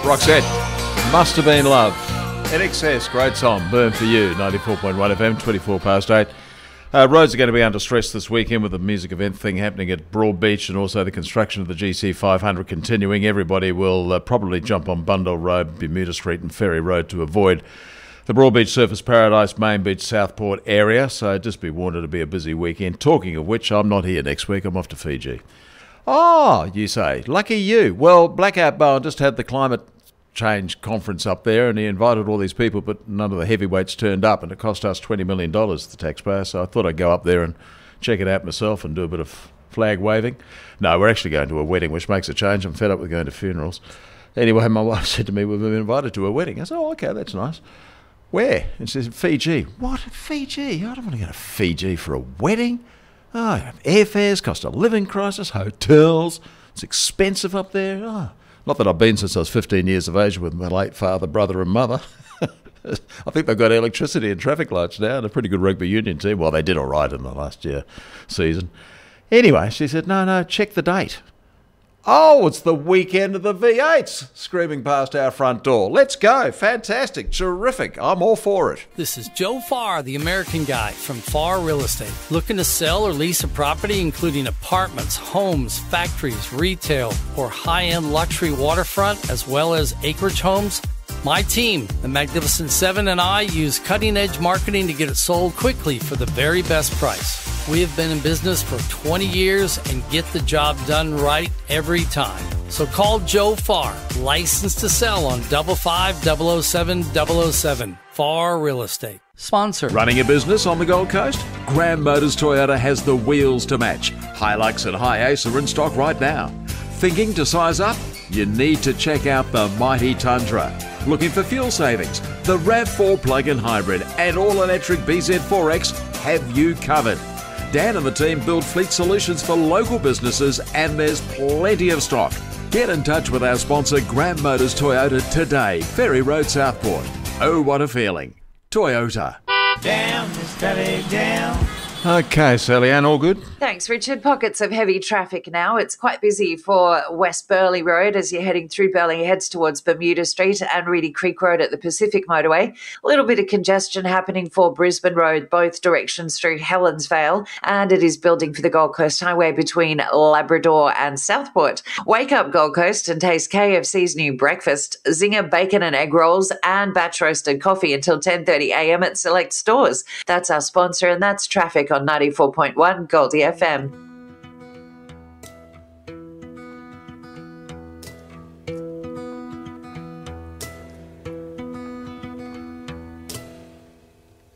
Roxette, Must Have Been Love. NXS, great song. Burn for You, 94.1 FM, 24 past 8. Roads are going to be under stress this weekend with the music event thing happening at Broadbeach and also the construction of the GC 500 continuing. Everybody will probably jump on Bundall Road, Bermuda Street and Ferry Road to avoid the Broadbeach Surfers Paradise, Main Beach, Southport area. So just be warned, it'll be a busy weekend. Talking of which, I'm not here next week. I'm off to Fiji. Oh, you say, lucky you. Well, Blackout Bowen just had the climate change conference up there and he invited all these people, but none of the heavyweights turned up and it cost us $20 million, the taxpayer. So I thought I'd go up there and check it out myself and do a bit of flag waving. No, we're actually going to a wedding, which makes a change. I'm fed up with going to funerals. Anyway, my wife said to me, we've been invited to a wedding. I said, oh, okay, that's nice. Where? And she said, Fiji. What? Fiji? I don't want to go to Fiji for a wedding. Oh, airfares, cost of living crisis, hotels. It's expensive up there. Oh. Not that I've been since I was 15 years of age with my late father, brother and mother. I think they've got electricity and traffic lights now and a pretty good rugby union team. Well, they did all right in the last year season. Anyway, she said, no, check the date. Oh, it's the weekend of the V8s screaming past our front door. Let's go. Fantastic. Terrific. I'm all for it. This is Joe Farr, the American Guy from Farr Real Estate. Looking to sell or lease a property including apartments, homes, factories, retail, or high-end luxury waterfront, as well as acreage homes? My team, the Magnificent Seven, and I use cutting-edge marketing to get it sold quickly for the very best price. We have been in business for 20 years and get the job done right every time. So call Joe Farr, licensed to sell on 55007 Farr Real Estate. Sponsor. Running a business on the Gold Coast? Graham Motors Toyota has the wheels to match. Hilux and Hi-Ace are in stock right now. Thinking to size up? You need to check out the mighty Tundra. Looking for fuel savings? The RAV4 plug-in hybrid and all-electric BZ4X have you covered. Dan and the team build fleet solutions for local businesses and there's plenty of stock. Get in touch with our sponsor Graham Motors Toyota today, Ferry Road, Southport. Oh, what a feeling. Toyota. Down, Miss Belly, down. Okay, Sally Ann, all good? Thanks, Richard. Pockets of heavy traffic now. It's quite busy for West Burleigh Road as you're heading through Burleigh, heads towards Bermuda Street and Reedy Creek Road at the Pacific Motorway. A little bit of congestion happening for Brisbane Road, both directions through Helensvale, and it is building for the Gold Coast Highway between Labrador and Southport. Wake up, Gold Coast, and taste KFC's new breakfast, Zinger bacon and egg rolls and batch roasted coffee until 10:30am at select stores. That's our sponsor, and that's traffic on 94.1 Goldie FM.